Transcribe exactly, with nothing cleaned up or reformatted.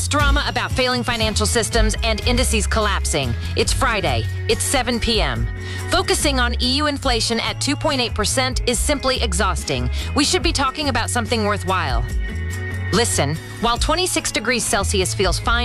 less drama about failing financial systems and indices collapsing. It's Friday. It's seven p m Focusing on E U inflation at two point eight percent is simply exhausting. We should be talking about something worthwhile. Listen, while twenty-six degrees Celsius feels fine,